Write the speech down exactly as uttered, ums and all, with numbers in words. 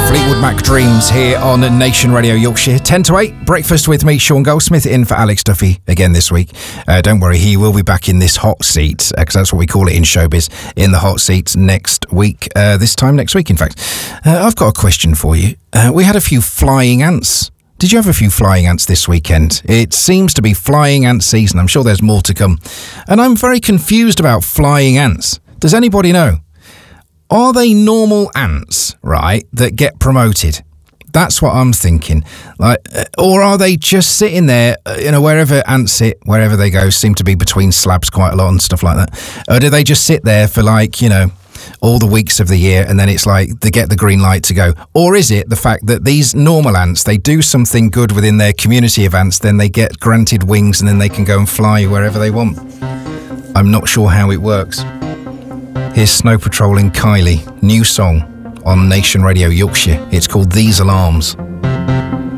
Fleetwood Mac Dreams here on Nation Radio Yorkshire. ten to eight, breakfast with me, Sean Goldsmith, in for Alex Duffy again this week. Uh, don't worry, he will be back in this hot seat, because uh, that's what we call it in showbiz, in the hot seat next week, uh, this time next week, in fact. Uh, I've got a question for you. Uh, we had a few flying ants. Did you have a few flying ants this weekend? It seems to be flying ant season. I'm sure there's more to come. And I'm very confused about flying ants. Does anybody know? Are they normal ants, right, that get promoted? That's what I'm thinking. Like, or are they just sitting there, you know, wherever ants sit, wherever they go, seem to be between slabs quite a lot and stuff like that. Or do they just sit there for, like, you know, all the weeks of the year, and then it's like they get the green light to go? Or is it the fact that these normal ants, they do something good within their community of ants, then they get granted wings and then they can go and fly wherever they want? I'm not sure how it works. Here's Snow Patrol and Kylie, new song on Nation Radio Yorkshire. It's called These Alarms.